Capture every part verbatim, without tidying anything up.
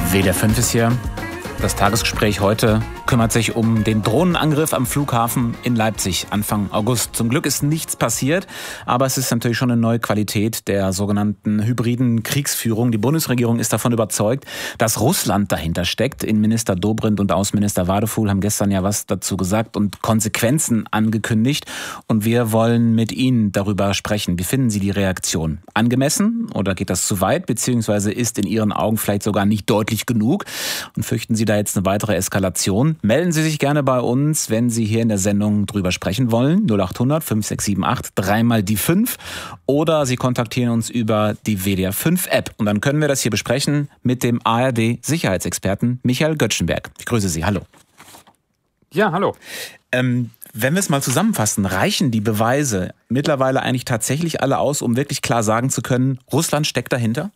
W D R fünf ist hier. Das Tagesgespräch heute kümmert sich um den Drohnenangriff am Flughafen in Leipzig Anfang August. Zum Glück ist nichts passiert, aber es ist natürlich schon eine neue Qualität der sogenannten hybriden Kriegsführung. Die Bundesregierung ist davon überzeugt, dass Russland dahinter steckt. Innenminister Dobrindt und Außenminister Wadefuhl haben gestern ja was dazu gesagt und Konsequenzen angekündigt. Und wir wollen mit Ihnen darüber sprechen. Wie finden Sie die Reaktion? Angemessen oder geht das zu weit, beziehungsweise ist in Ihren Augen vielleicht sogar nicht deutlich genug? Und fürchten Sie da jetzt eine weitere Eskalation? Melden Sie sich gerne bei uns, wenn Sie hier in der Sendung drüber sprechen wollen. null acht hundert fünf sechs sieben acht, dreimal die fünf. Oder Sie kontaktieren uns über die W D R fünf App. Und dann können wir das hier besprechen mit dem A R D-Sicherheitsexperten Michael Göttschenberg. Ich grüße Sie. Hallo. Ja, hallo. Ähm, wenn wir es mal zusammenfassen, reichen die Beweise mittlerweile eigentlich tatsächlich alle aus, um wirklich klar sagen zu können, Russland steckt dahinter?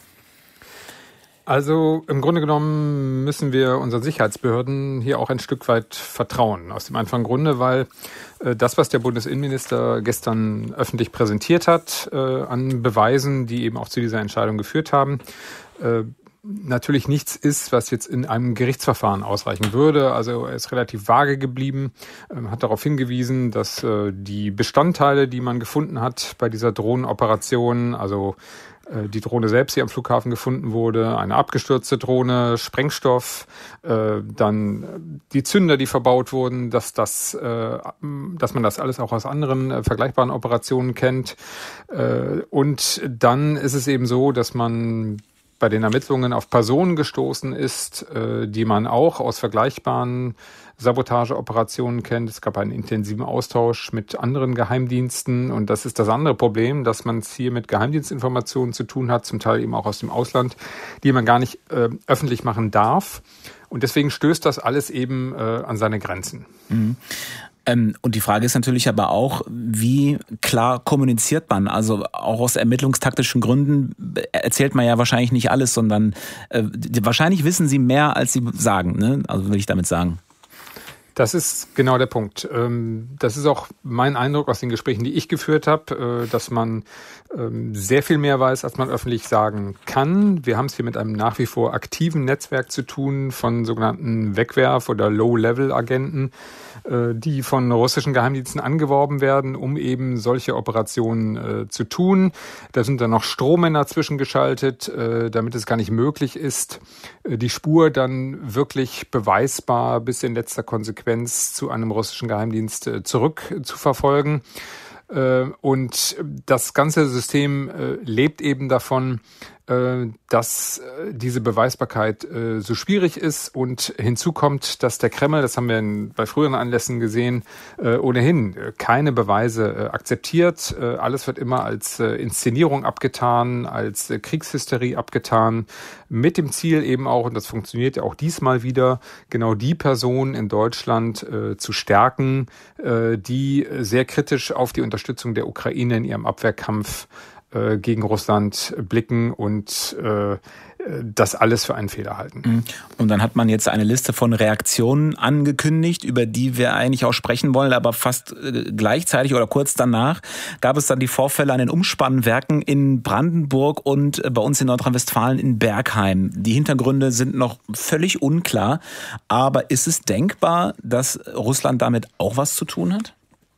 Also im Grunde genommen müssen wir unseren Sicherheitsbehörden hier auch ein Stück weit vertrauen. Aus dem einfachen Grunde, weil äh, das, was der Bundesinnenminister gestern öffentlich präsentiert hat, äh, an Beweisen, die eben auch zu dieser Entscheidung geführt haben, äh, natürlich nichts ist, was jetzt in einem Gerichtsverfahren ausreichen würde. Also er ist relativ vage geblieben, äh, hat darauf hingewiesen, dass äh, die Bestandteile, die man gefunden hat bei dieser Drohnenoperation, also die Drohne selbst, die am Flughafen gefunden wurde, eine abgestürzte Drohne, Sprengstoff, äh, dann die Zünder, die verbaut wurden, dass das, äh, dass man das alles auch aus anderen äh, vergleichbaren Operationen kennt. Äh, und dann ist es eben so, dass man bei den Ermittlungen auf Personen gestoßen ist, äh, die man auch aus vergleichbaren Sabotageoperationen kennt. Es gab einen intensiven Austausch mit anderen Geheimdiensten und das ist das andere Problem, dass man es hier mit Geheimdienstinformationen zu tun hat, zum Teil eben auch aus dem Ausland, die man gar nicht äh, öffentlich machen darf. Und deswegen stößt das alles eben äh, an seine Grenzen. Mhm. Und die Frage ist natürlich aber auch, wie klar kommuniziert man? Also auch aus ermittlungstaktischen Gründen erzählt man ja wahrscheinlich nicht alles, sondern äh, wahrscheinlich wissen Sie mehr, als Sie sagen, ne? Also will ich damit sagen. Das ist genau der Punkt. Das ist auch mein Eindruck aus den Gesprächen, die ich geführt habe, dass man sehr viel mehr weiß, als man öffentlich sagen kann. Wir haben es hier mit einem nach wie vor aktiven Netzwerk zu tun von sogenannten Wegwerf- oder Low-Level-Agenten, die von russischen Geheimdiensten angeworben werden, um eben solche Operationen zu tun. Da sind dann noch Strohmänner zwischengeschaltet, damit es gar nicht möglich ist, die Spur dann wirklich beweisbar bis in letzter Konsequenz zu einem russischen Geheimdienst zurück zu verfolgen. Und das ganze System lebt eben davon, dass diese Beweisbarkeit so schwierig ist und hinzu kommt, dass der Kreml, das haben wir bei früheren Anlässen gesehen, ohnehin keine Beweise akzeptiert. Alles wird immer als Inszenierung abgetan, als Kriegshysterie abgetan, mit dem Ziel eben auch, und das funktioniert ja auch diesmal wieder, genau die Personen in Deutschland zu stärken, die sehr kritisch auf die Unterstützung der Ukraine in ihrem Abwehrkampf gegen Russland blicken und äh, das alles für einen Fehler halten. Und dann hat man jetzt eine Liste von Reaktionen angekündigt, über die wir eigentlich auch sprechen wollen, aber fast gleichzeitig oder kurz danach gab es dann die Vorfälle an den Umspannwerken in Brandenburg und bei uns in Nordrhein-Westfalen in Bergheim. Die Hintergründe sind noch völlig unklar, aber ist es denkbar, dass Russland damit auch was zu tun hat?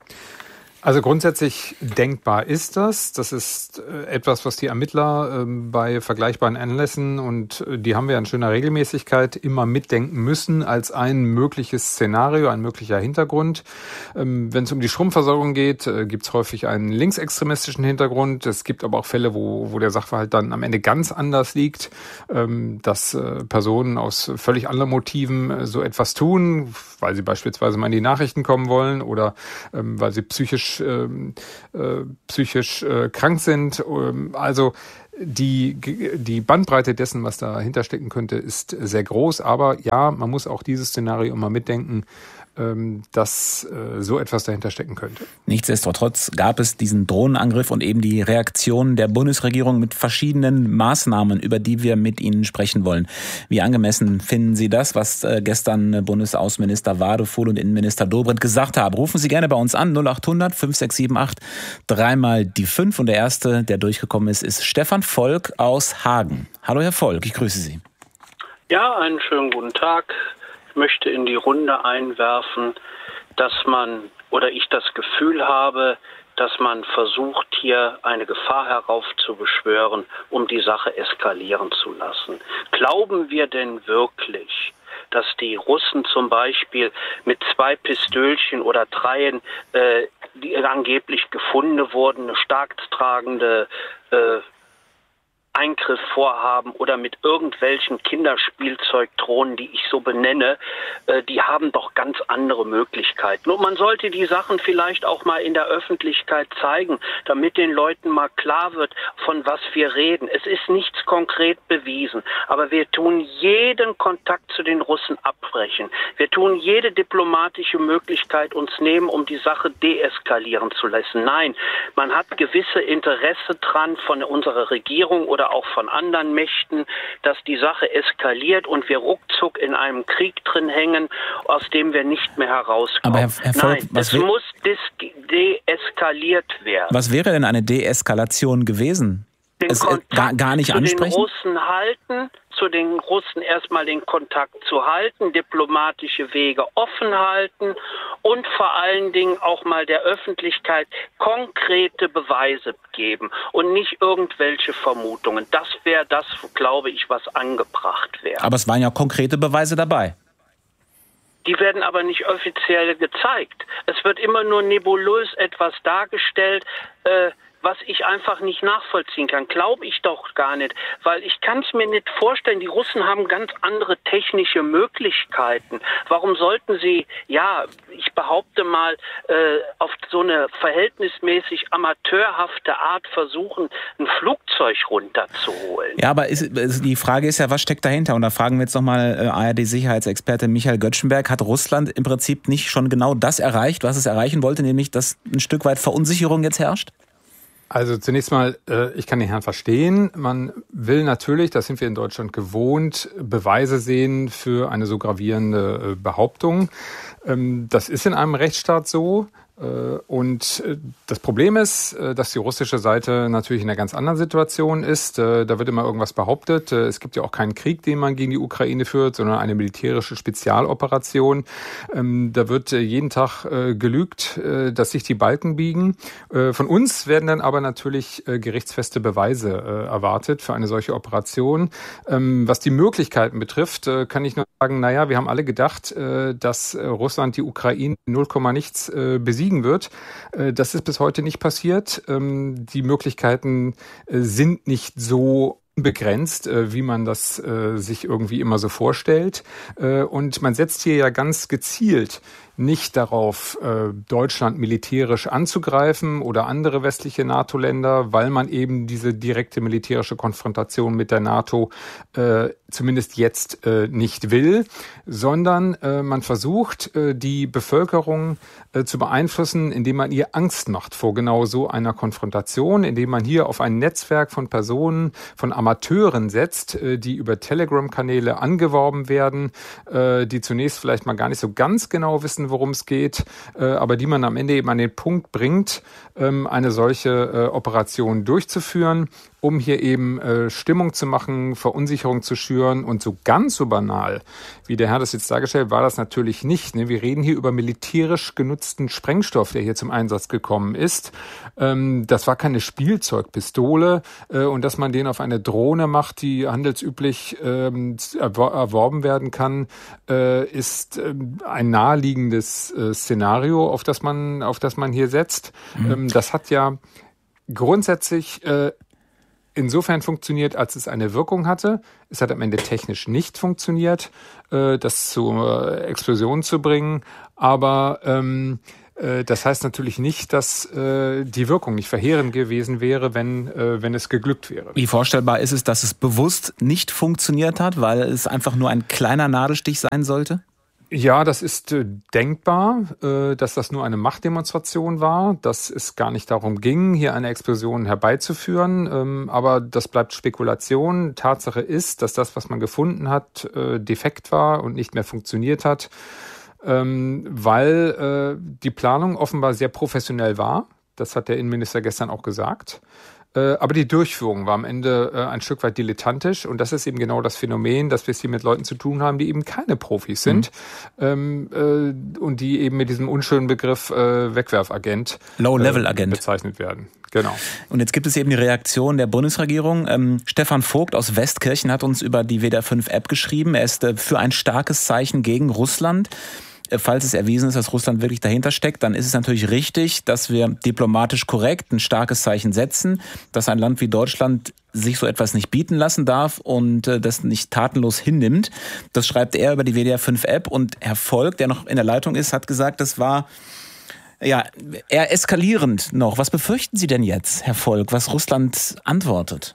Also grundsätzlich denkbar ist das. Das ist etwas, was die Ermittler bei vergleichbaren Anlässen, und die haben wir in schöner Regelmäßigkeit, immer mitdenken müssen als ein mögliches Szenario, ein möglicher Hintergrund. Wenn es um die Stromversorgung geht, gibt es häufig einen linksextremistischen Hintergrund. Es gibt aber auch Fälle, wo, wo der Sachverhalt dann am Ende ganz anders liegt, dass Personen aus völlig anderen Motiven so etwas tun, weil sie beispielsweise mal in die Nachrichten kommen wollen oder weil sie psychisch Äh, äh, psychisch äh, krank sind. Also die, die Bandbreite dessen, was dahinter stecken könnte, ist sehr groß. Aber ja, man muss auch dieses Szenario immer mitdenken, dass so etwas dahinter stecken könnte. Nichtsdestotrotz gab es diesen Drohnenangriff und eben die Reaktion der Bundesregierung mit verschiedenen Maßnahmen, über die wir mit Ihnen sprechen wollen. Wie angemessen finden Sie das, was gestern Bundesaußenminister Wadefuhl und Innenminister Dobrindt gesagt haben? Rufen Sie gerne bei uns an, null acht hundert fünf sechs sieben acht, dreimal die fünf. Und der Erste, der durchgekommen ist, ist Stefan Volk aus Hagen. Hallo Herr Volk, ich grüße Sie. Ja, einen schönen guten Tag. Ich möchte in die Runde einwerfen, dass man oder ich das Gefühl habe, dass man versucht, hier eine Gefahr heraufzubeschwören, um die Sache eskalieren zu lassen. Glauben wir denn wirklich, dass die Russen zum Beispiel mit zwei Pistölchen oder dreien, äh, die angeblich gefunden wurden, eine stark tragende äh, Eingriff vorhaben oder mit irgendwelchen Kinderspielzeugdrohnen, die ich so benenne, äh, die haben doch ganz andere Möglichkeiten. Und man sollte die Sachen vielleicht auch mal in der Öffentlichkeit zeigen, damit den Leuten mal klar wird, von was wir reden. Es ist nichts konkret bewiesen, aber wir tun jeden Kontakt zu den Russen abbrechen. Wir tun jede diplomatische Möglichkeit uns nehmen, um die Sache deeskalieren zu lassen. Nein, man hat gewisse Interesse dran von unserer Regierung oder auch von anderen Mächten, dass die Sache eskaliert und wir ruckzuck in einem Krieg drin hängen, aus dem wir nicht mehr herauskommen. Aber Herr, Herr Volk, Nein, was es muss deeskaliert werden. Was wäre denn eine Deeskalation gewesen? Den es, Kontakt gar, gar nicht zu ansprechen? den Russen halten, zu den Russen erstmal den Kontakt zu halten, diplomatische Wege offen halten und vor allen Dingen auch mal der Öffentlichkeit konkrete Beweise geben und nicht irgendwelche Vermutungen. Das wäre das, glaube ich, was angebracht wäre. Aber es waren ja konkrete Beweise dabei. Die werden aber nicht offiziell gezeigt. Es wird immer nur nebulös etwas dargestellt, äh, was ich einfach nicht nachvollziehen kann. Glaube ich doch gar nicht, weil ich kann es mir nicht vorstellen, die Russen haben ganz andere technische Möglichkeiten. Warum sollten sie, ja, ich behaupte mal, äh, auf so eine verhältnismäßig amateurhafte Art versuchen, ein Flugzeug runterzuholen? Ja, aber ist, die Frage ist ja, was steckt dahinter? Und da fragen wir jetzt nochmal äh, A R D-Sicherheitsexperte Michael Göttschenberg. Hat Russland im Prinzip nicht schon genau das erreicht, was es erreichen wollte, nämlich dass ein Stück weit Verunsicherung jetzt herrscht? Also zunächst mal, ich kann den Herrn verstehen. Man will natürlich, das sind wir in Deutschland gewohnt, Beweise sehen für eine so gravierende Behauptung. Das ist in einem Rechtsstaat so. Und das Problem ist, dass die russische Seite natürlich in einer ganz anderen Situation ist. Da wird immer irgendwas behauptet. Es gibt ja auch keinen Krieg, den man gegen die Ukraine führt, sondern eine militärische Spezialoperation. Da wird jeden Tag gelügt, dass sich die Balken biegen. Von uns werden dann aber natürlich gerichtsfeste Beweise erwartet für eine solche Operation. Was die Möglichkeiten betrifft, kann ich nur sagen, naja, wir haben alle gedacht, dass Russland die Ukraine null Komma nichts besiegen wird. Das ist bis heute nicht passiert. Die Möglichkeiten sind nicht so begrenzt, wie man das sich irgendwie immer so vorstellt. Und man setzt hier ja ganz gezielt nicht darauf, Deutschland militärisch anzugreifen oder andere westliche NATO-Länder, weil man eben diese direkte militärische Konfrontation mit der NATO äh, zumindest jetzt äh, nicht will, sondern äh, man versucht, äh, die Bevölkerung äh, zu beeinflussen, indem man ihr Angst macht vor genau so einer Konfrontation, indem man hier auf ein Netzwerk von Personen, von Amateuren setzt, äh, die über Telegram-Kanäle angeworben werden, äh, die zunächst vielleicht mal gar nicht so ganz genau wissen, worum es geht, äh, aber die man am Ende eben an den Punkt bringt, ähm, eine solche äh, Operation durchzuführen, um hier eben äh, Stimmung zu machen, Verunsicherung zu schüren. Und so ganz so banal, wie der Herr das jetzt dargestellt, war das natürlich nicht. Ne? Wir reden hier über militärisch genutzten Sprengstoff, der hier zum Einsatz gekommen ist. Ähm, das war keine Spielzeugpistole. Äh, und dass man den auf eine Drohne macht, die handelsüblich ähm, erwor- erworben werden kann, äh, ist äh, ein naheliegendes äh, Szenario, auf das man, auf das man hier setzt. Mhm. Ähm, das hat ja grundsätzlich äh, insofern funktioniert, als es eine Wirkung hatte. Es hat am Ende technisch nicht funktioniert, äh, das zur Explosion zu bringen. Aber ähm, äh, das heißt natürlich nicht, dass äh, die Wirkung nicht verheerend gewesen wäre, wenn, äh, wenn es geglückt wäre. Wie vorstellbar ist es, dass es bewusst nicht funktioniert hat, weil es einfach nur ein kleiner Nadelstich sein sollte? Ja, das ist äh, denkbar, äh, dass das nur eine Machtdemonstration war, dass es gar nicht darum ging, hier eine Explosion herbeizuführen. Ähm, aber das bleibt Spekulation. Tatsache ist, dass das, was man gefunden hat, äh, defekt war und nicht mehr funktioniert hat, ähm, weil äh, die Planung offenbar sehr professionell war. Das hat der Innenminister gestern auch gesagt. Äh, aber die Durchführung war am Ende äh, ein Stück weit dilettantisch. Und das ist eben genau das Phänomen, dass wir es hier mit Leuten zu tun haben, die eben keine Profis sind. Mhm. Ähm, äh, und die eben mit diesem unschönen Begriff äh, Wegwerfagent Low-Level-Agent äh, bezeichnet werden. Genau. Und jetzt gibt es eben die Reaktion der Bundesregierung. Ähm, Stefan Vogt aus Westkirchen hat uns über die W D R fünf App geschrieben. Er ist äh, für ein starkes Zeichen gegen Russland. Äh, falls es erwiesen ist, dass Russland wirklich dahinter steckt, dann ist es natürlich richtig, dass wir diplomatisch korrekt ein starkes Zeichen setzen, dass ein Land wie Deutschland sich so etwas nicht bieten lassen darf und äh, das nicht tatenlos hinnimmt. Das schreibt er über die W D R fünf App. Und Herr Volk, der noch in der Leitung ist, hat gesagt, das war ja eher eskalierend noch. Was befürchten Sie denn jetzt, Herr Volk, was Russland antwortet?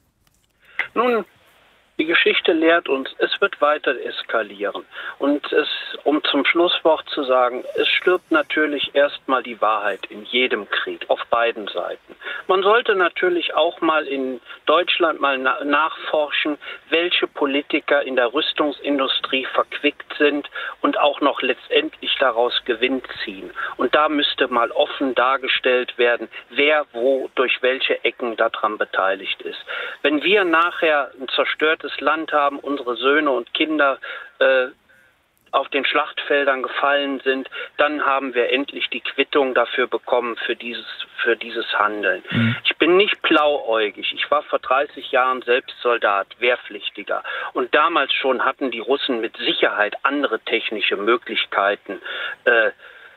Nun, die Geschichte lehrt uns, es wird weiter eskalieren. Und es, um zum Schlusswort zu sagen, es stirbt natürlich erstmal die Wahrheit in jedem Krieg, auf beiden Seiten. Man sollte natürlich auch mal in Deutschland mal na- nachforschen, welche Politiker in der Rüstungsindustrie verquickt sind und auch noch letztendlich daraus Gewinn ziehen. Und da müsste mal offen dargestellt werden, wer wo durch welche Ecken daran beteiligt ist. Wenn wir nachher ein zerstörtes Land haben, unsere Söhne und Kinder äh, auf den Schlachtfeldern gefallen sind, dann haben wir endlich die Quittung dafür bekommen für dieses für dieses Handeln. Mhm. Ich bin nicht blauäugig. Ich war vor dreißig Jahren selbst Soldat, Wehrpflichtiger. Und damals schon hatten die Russen mit Sicherheit andere technische Möglichkeiten äh,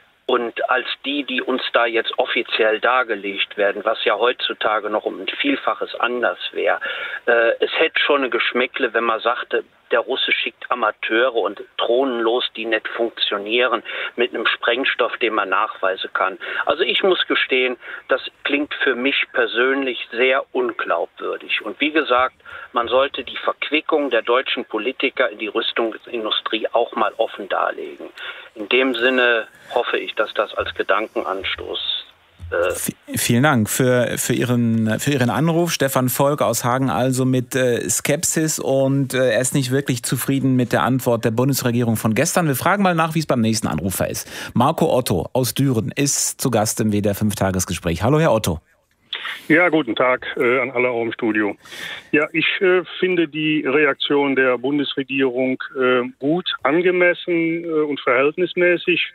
und als die, die uns da jetzt offiziell dargelegt werden, was ja heutzutage noch um ein Vielfaches anders wäre. Äh, es hätte schon ein Geschmäckle, wenn man sagte, der Russe schickt Amateure und Drohnen los, die nicht funktionieren, mit einem Sprengstoff, den man nachweisen kann. Also ich muss gestehen, das klingt für mich persönlich sehr unglaubwürdig. Und wie gesagt, man sollte die Verquickung der deutschen Politiker in die Rüstungsindustrie auch mal offen darlegen. In dem Sinne hoffe ich, dass das als Gedankenanstoß V- Vielen Dank für, für, Ihren, für Ihren Anruf. Stefan Volk aus Hagen also mit äh, Skepsis und äh, er ist nicht wirklich zufrieden mit der Antwort der Bundesregierung von gestern. Wir fragen mal nach, wie es beim nächsten Anrufer ist. Marco Otto aus Düren ist zu Gast im W D R fünf Tagesgespräch. Hallo, Herr Otto. Ja, guten Tag äh, an alle auch im Studio. Ja, ich äh, finde die Reaktion der Bundesregierung äh, gut, angemessen äh, und verhältnismäßig.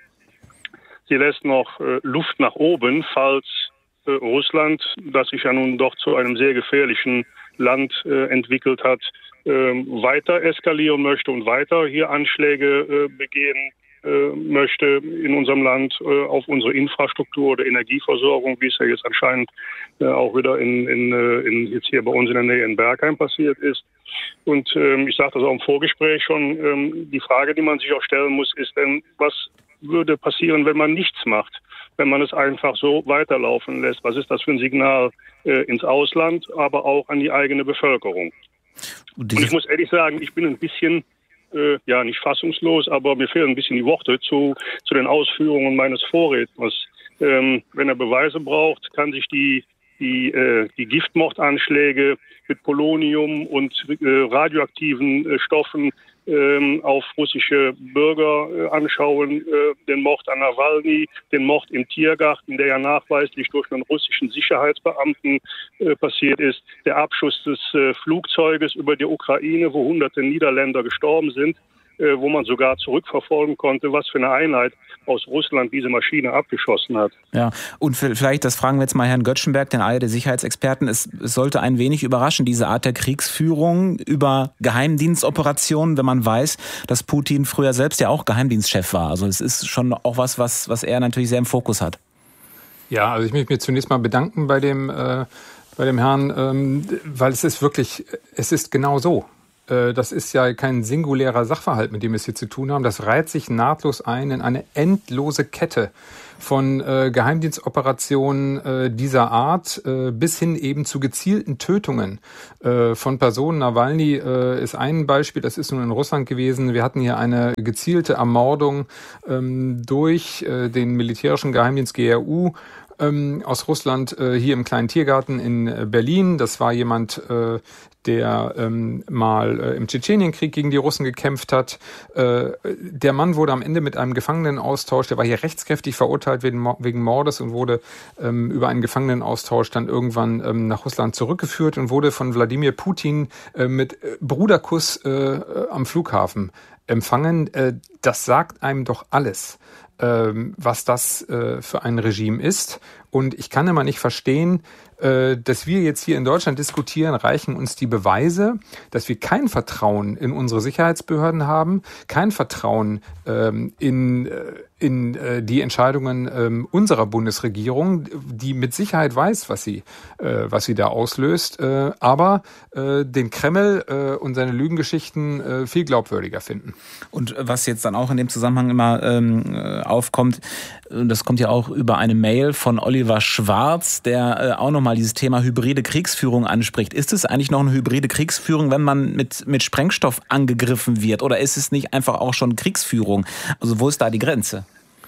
Sie lässt noch äh, Luft nach oben, falls äh, Russland, das sich ja nun doch zu einem sehr gefährlichen Land äh, entwickelt hat, äh, weiter eskalieren möchte und weiter hier Anschläge äh, begehen äh, möchte in unserem Land äh, auf unsere Infrastruktur oder Energieversorgung, wie es ja jetzt anscheinend äh, auch wieder in, in, in jetzt hier bei uns in der Nähe in Bergheim passiert ist. Und ähm, ich sagte das auch im Vorgespräch schon, ähm, die Frage, die man sich auch stellen muss, ist denn, was würde passieren, wenn man nichts macht, wenn man es einfach so weiterlaufen lässt? Was ist das für ein Signal äh, ins Ausland, aber auch an die eigene Bevölkerung? Und, und ich muss ehrlich sagen, ich bin ein bisschen, äh, ja nicht fassungslos, aber mir fehlen ein bisschen die Worte zu, zu den Ausführungen meines Vorredners. Ähm, wenn er Beweise braucht, kann sich die, die, äh, die Giftmordanschläge mit Polonium und äh, radioaktiven äh, Stoffen ähm, auf russische Bürger äh, anschauen, äh, den Mord an Nawalny, den Mord im Tiergarten, der ja nachweislich durch einen russischen Sicherheitsbeamten äh, passiert ist, der Abschuss des äh, Flugzeuges über die Ukraine, wo hunderte Niederländer gestorben sind, äh, wo man sogar zurückverfolgen konnte, was für eine Einheit aus Russland diese Maschine abgeschossen hat. Ja, und vielleicht, das fragen wir jetzt mal Herrn Göttschenberg, den A R D-Sicherheitsexperten, es, es sollte ein wenig überraschen, diese Art der Kriegsführung über Geheimdienstoperationen, wenn man weiß, dass Putin früher selbst ja auch Geheimdienstchef war. Also es ist schon auch was, was, was er natürlich sehr im Fokus hat. Ja, also ich möchte mich zunächst mal bedanken bei dem, äh, bei dem Herrn, ähm, weil es ist wirklich, es ist genau so. Das ist ja kein singulärer Sachverhalt, mit dem wir es hier zu tun haben. Das reiht sich nahtlos ein in eine endlose Kette von äh, Geheimdienstoperationen äh, dieser Art äh, bis hin eben zu gezielten Tötungen äh, von Personen. Nawalny äh, ist ein Beispiel, das ist nun in Russland gewesen. Wir hatten hier eine gezielte Ermordung ähm, durch äh, den militärischen Geheimdienst G R U ähm, aus Russland äh, hier im kleinen Tiergarten in äh, Berlin. Das war jemand, äh, der ähm, mal äh, im Tschetschenienkrieg gegen die Russen gekämpft hat. Äh, der Mann wurde am Ende mit einem Gefangenenaustausch, der war hier rechtskräftig verurteilt wegen, wegen Mordes und wurde ähm, über einen Gefangenenaustausch dann irgendwann ähm, nach Russland zurückgeführt und wurde von Wladimir Putin äh, mit Bruderkuss äh, am Flughafen empfangen. Äh, das sagt einem doch alles, äh, was das äh, für ein Regime ist. Und ich kann immer nicht verstehen, äh, dass wir jetzt hier in Deutschland diskutieren, reichen uns die Beweise, dass wir kein Vertrauen in unsere Sicherheitsbehörden haben, kein Vertrauen ähm, in, äh, in äh, die Entscheidungen ähm, unserer Bundesregierung, die mit Sicherheit weiß, was sie, äh, was sie da auslöst, äh, aber äh, den Kreml äh, und seine Lügengeschichten äh, viel glaubwürdiger finden. Und was jetzt dann auch in dem Zusammenhang immer ähm, aufkommt, das kommt ja auch über eine Mail von Oliver Schwarz, der äh, auch nochmal dieses Thema hybride Kriegsführung anspricht. Ist es eigentlich noch eine hybride Kriegsführung, wenn man mit, mit Sprengstoff angegriffen wird? Oder ist es nicht einfach auch schon Kriegsführung? Also wo ist da die Grenze?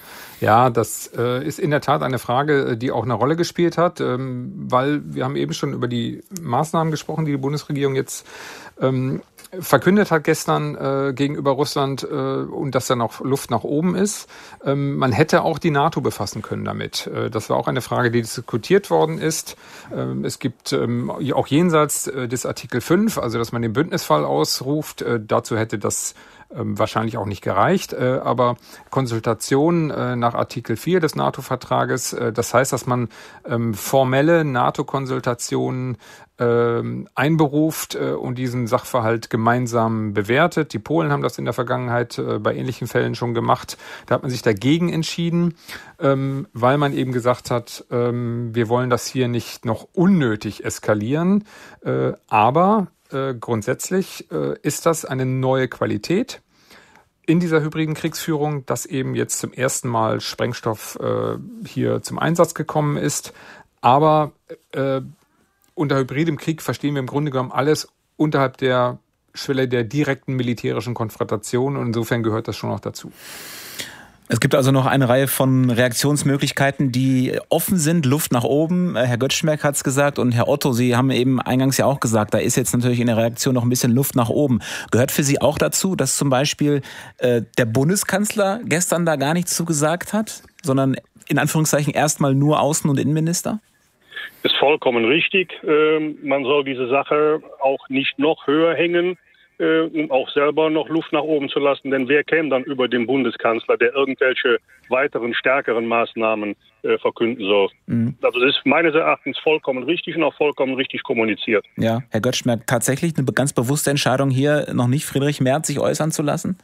Ja, das äh, ist in der Tat eine Frage, die auch eine Rolle gespielt hat, ähm, weil wir haben eben schon über die Maßnahmen gesprochen, die die Bundesregierung jetzt ähm, verkündet hat gestern äh, gegenüber Russland äh, und dass dann auch Luft nach oben ist. Ähm, man hätte auch die NATO befassen können damit. Äh, das war auch eine Frage, die diskutiert worden ist. Ähm, es gibt ähm, auch jenseits äh, des Artikel fünf, also dass man den Bündnisfall ausruft. Äh, dazu hätte das ähm, wahrscheinlich auch nicht gereicht. Äh, aber Konsultationen äh, nach Artikel vier des NATO-Vertrages, äh, das heißt, dass man ähm, formelle NATO-Konsultationen Ähm, einberuft äh, und diesen Sachverhalt gemeinsam bewertet. Die Polen haben das in der Vergangenheit äh, bei ähnlichen Fällen schon gemacht. Da hat man sich dagegen entschieden, ähm, weil man eben gesagt hat, ähm, wir wollen das hier nicht noch unnötig eskalieren. Äh, aber äh, grundsätzlich äh, ist das eine neue Qualität in dieser hybriden Kriegsführung, dass eben jetzt zum ersten Mal Sprengstoff äh, hier zum Einsatz gekommen ist. Aber äh, unter hybridem Krieg verstehen wir im Grunde genommen alles unterhalb der Schwelle der direkten militärischen Konfrontation und insofern gehört das schon noch dazu. Es gibt also noch eine Reihe von Reaktionsmöglichkeiten, die offen sind, Luft nach oben. Herr Göttschmerk hat es gesagt und Herr Otto, Sie haben eben eingangs ja auch gesagt, da ist jetzt natürlich in der Reaktion noch ein bisschen Luft nach oben. Gehört für Sie auch dazu, dass zum Beispiel äh, der Bundeskanzler gestern da gar nichts zugesagt hat, sondern in Anführungszeichen erstmal nur Außen- und Innenminister? Ist vollkommen richtig. Man soll diese Sache auch nicht noch höher hängen, um auch selber noch Luft nach oben zu lassen. Denn wer käme dann über den Bundeskanzler, der irgendwelche weiteren, stärkeren Maßnahmen verkünden soll? Mhm. Also das ist meines Erachtens vollkommen richtig und auch vollkommen richtig kommuniziert. Ja, Herr Göttschmerk, tatsächlich eine ganz bewusste Entscheidung, hier noch nicht Friedrich Merz sich äußern zu lassen?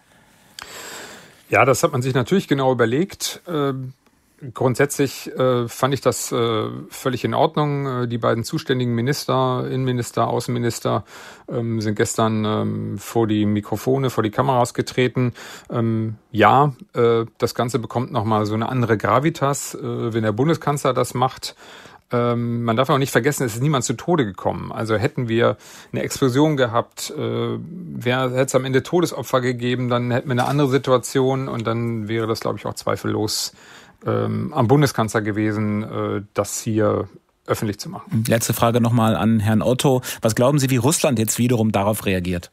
Ja, das hat man sich natürlich genau überlegt. Grundsätzlich äh, fand ich das äh, völlig in Ordnung. Äh, die beiden zuständigen Minister, Innenminister, Außenminister, ähm, sind gestern ähm, vor die Mikrofone, vor die Kameras getreten. Ähm, ja, äh, das Ganze bekommt nochmal so eine andere Gravitas, äh, wenn der Bundeskanzler das macht. Ähm, man darf auch nicht vergessen, es ist niemand zu Tode gekommen. Also hätten wir eine Explosion gehabt, äh, wäre, hätte es am Ende Todesopfer gegeben, dann hätten wir eine andere Situation und dann wäre das, glaube ich, auch zweifellos Ähm, am Bundeskanzler gewesen, äh, das hier öffentlich zu machen. Letzte Frage nochmal an Herrn Otto. Was glauben Sie, wie Russland jetzt wiederum darauf reagiert?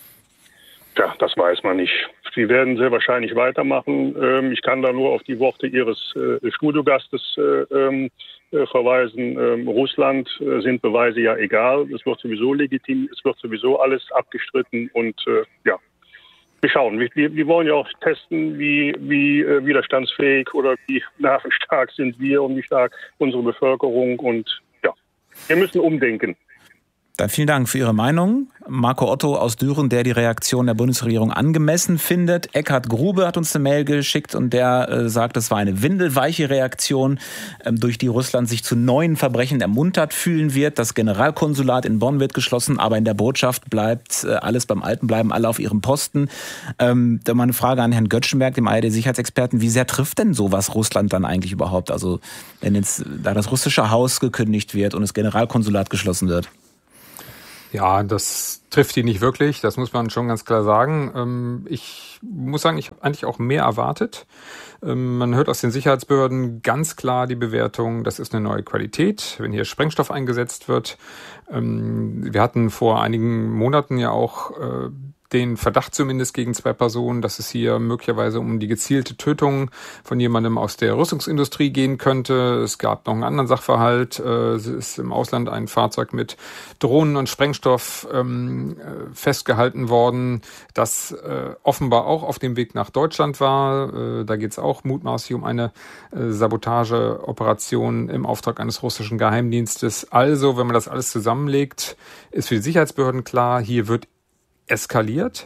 Ja, das weiß man nicht. Sie werden sehr wahrscheinlich weitermachen. Ähm, ich kann da nur auf die Worte Ihres äh, Studiogastes äh, äh, verweisen. Ähm, Russland äh, sind Beweise ja egal. Es wird sowieso legitim, es wird sowieso alles abgestritten und äh, ja. Wir schauen, wir, wir wollen ja auch testen, wie, wie äh, widerstandsfähig oder wie nervenstark sind wir und wie stark unsere Bevölkerung. Und ja, wir müssen umdenken. Dann vielen Dank für Ihre Meinung. Marco Otto aus Düren, der die Reaktion der Bundesregierung angemessen findet. Eckhard Grube hat uns eine Mail geschickt und der äh, sagt, es war eine windelweiche Reaktion, ähm, durch die Russland sich zu neuen Verbrechen ermuntert fühlen wird. Das Generalkonsulat in Bonn wird geschlossen, aber in der Botschaft bleibt äh, alles beim Alten, bleiben alle auf ihrem Posten. Ähm, da mal eine Frage an Herrn Göttschmerk, dem A R D-Sicherheitsexperten. Wie sehr trifft denn sowas Russland dann eigentlich überhaupt? Also wenn jetzt da das russische Haus gekündigt wird und das Generalkonsulat geschlossen wird? Ja, das trifft ihn nicht wirklich, das muss man schon ganz klar sagen. Ich muss sagen, ich habe eigentlich auch mehr erwartet. Man hört aus den Sicherheitsbehörden ganz klar die Bewertung, das ist eine neue Qualität, wenn hier Sprengstoff eingesetzt wird. Wir hatten vor einigen Monaten ja auch den Verdacht zumindest gegen zwei Personen, dass es hier möglicherweise um die gezielte Tötung von jemandem aus der Rüstungsindustrie gehen könnte. Es gab noch einen anderen Sachverhalt. Es ist im Ausland ein Fahrzeug mit Drohnen und Sprengstoff ähm, festgehalten worden, das äh, offenbar auch auf dem Weg nach Deutschland war. Äh, da geht es auch mutmaßlich um eine äh, Sabotageoperation im Auftrag eines russischen Geheimdienstes. Also, wenn man das alles zusammenlegt, ist für die Sicherheitsbehörden klar, hier wird eskaliert.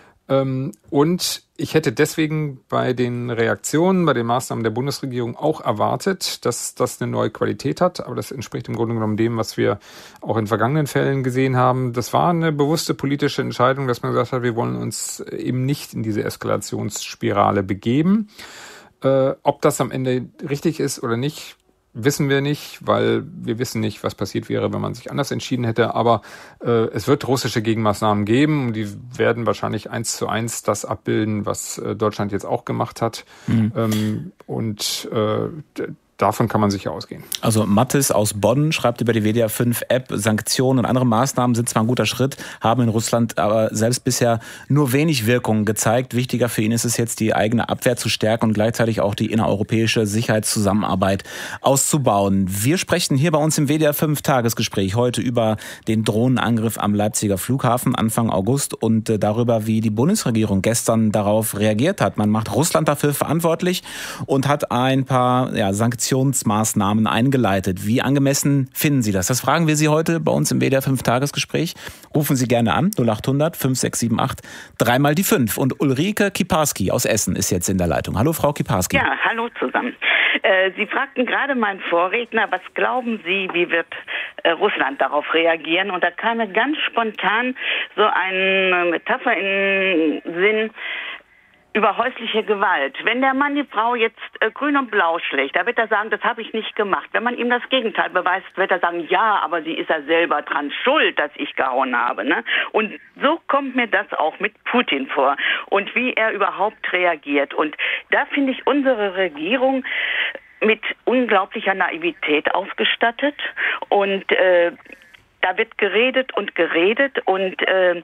Und ich hätte deswegen bei den Reaktionen, bei den Maßnahmen der Bundesregierung auch erwartet, dass das eine neue Qualität hat. Aber das entspricht im Grunde genommen dem, was wir auch in vergangenen Fällen gesehen haben. Das war eine bewusste politische Entscheidung, dass man gesagt hat, wir wollen uns eben nicht in diese Eskalationsspirale begeben. Äh, ob das am Ende richtig ist oder nicht, wissen wir nicht, weil wir wissen nicht, was passiert wäre, wenn man sich anders entschieden hätte. Aber äh, es wird russische Gegenmaßnahmen geben und die werden wahrscheinlich eins zu eins das abbilden, was äh, Deutschland jetzt auch gemacht hat. Mhm. Ähm, und äh, d- Davon kann man sicher ausgehen. Also Mathis aus Bonn schreibt über die W D R fünf App, Sanktionen und andere Maßnahmen sind zwar ein guter Schritt, haben in Russland aber selbst bisher nur wenig Wirkung gezeigt. Wichtiger für ihn ist es jetzt, die eigene Abwehr zu stärken und gleichzeitig auch die innereuropäische Sicherheitszusammenarbeit auszubauen. Wir sprechen hier bei uns im W D R fünf Tagesgespräch heute über den Drohnenangriff am Leipziger Flughafen Anfang August und darüber, wie die Bundesregierung gestern darauf reagiert hat. Man macht Russland dafür verantwortlich und hat ein paar ja, Sanktionen Maßnahmen eingeleitet. Wie angemessen finden Sie das? Das fragen wir Sie heute bei uns im W D R fünf Tagesgespräch. Rufen Sie gerne an, null achthundert fünf sechs sieben acht, dreimal die fünf. Und Ulrike Kiparski aus Essen ist jetzt in der Leitung. Hallo, Frau Kiparski. Ja, hallo zusammen. Äh, Sie fragten gerade meinen Vorredner, was glauben Sie, wie wird äh, Russland darauf reagieren? Und da kam mir ganz spontan so eine Metapher in den Sinn, über häusliche Gewalt. Wenn der Mann die Frau jetzt äh, grün und blau schlägt, da wird er sagen, das habe ich nicht gemacht. Wenn man ihm das Gegenteil beweist, wird er sagen, ja, aber sie ist ja selber dran schuld, dass ich gehauen habe. Ne? Und so kommt mir das auch mit Putin vor und wie er überhaupt reagiert. Und da finde ich unsere Regierung mit unglaublicher Naivität ausgestattet. Und äh, da wird geredet und geredet. Und äh,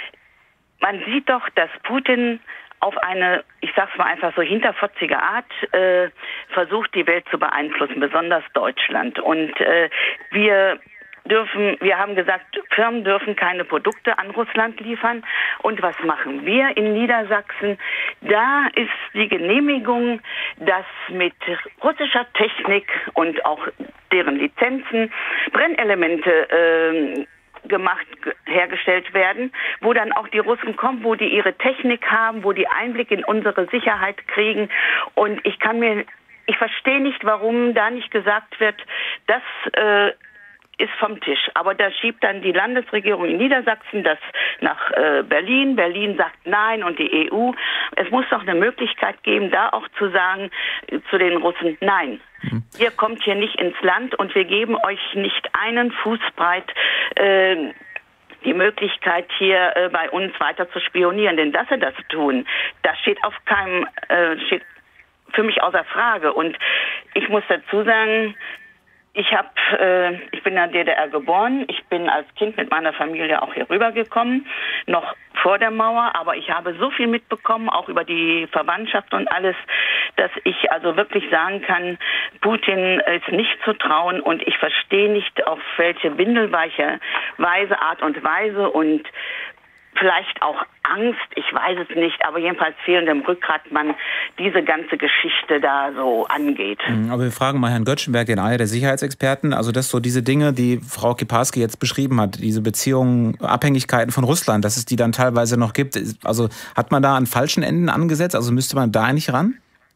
man sieht doch, dass Putin auf eine, ich sag's mal einfach so, hinterfotzige Art äh, versucht, die Welt zu beeinflussen, besonders Deutschland. Und äh, wir dürfen, wir haben gesagt, Firmen dürfen keine Produkte an Russland liefern. Und was machen wir in Niedersachsen? Da ist die Genehmigung, dass mit russischer Technik und auch deren Lizenzen Brennelemente äh, gemacht, hergestellt werden, wo dann auch die Russen kommen, wo die ihre Technik haben, wo die Einblick in unsere Sicherheit kriegen. Und ich kann mir, ich verstehe nicht, warum da nicht gesagt wird, das äh, ist vom Tisch. Aber da schiebt dann die Landesregierung in Niedersachsen das nach äh, Berlin. Berlin sagt nein und die E U. Es muss doch eine Möglichkeit geben, da auch zu sagen äh, zu den Russen, nein. Mhm. Ihr kommt hier nicht ins Land und wir geben euch nicht einen Fußbreit äh, die Möglichkeit, hier äh, bei uns weiter zu spionieren. Denn dass sie das tun, das steht auf keinem, äh, steht für mich außer Frage. Und ich muss dazu sagen, ich habe, äh, ich bin in der D D R geboren. Ich bin als Kind mit meiner Familie auch hier rübergekommen, noch vor der Mauer. Aber ich habe so viel mitbekommen, auch über die Verwandtschaft und alles, dass ich also wirklich sagen kann, Putin ist nicht zu trauen. Und ich verstehe nicht, auf welche windelweiche Weise, Art und Weise und vielleicht auch Angst, ich weiß es nicht, aber jedenfalls fehlendem Rückgrat man diese ganze Geschichte da so angeht. Aber wir fragen mal Herrn Göttschenberg, den einen der Sicherheitsexperten, also dass so diese Dinge, die Frau Kiparski jetzt beschrieben hat, diese Beziehungen, Abhängigkeiten von Russland, dass es die dann teilweise noch gibt, also hat man da an falschen Enden angesetzt, also müsste man da nicht ran?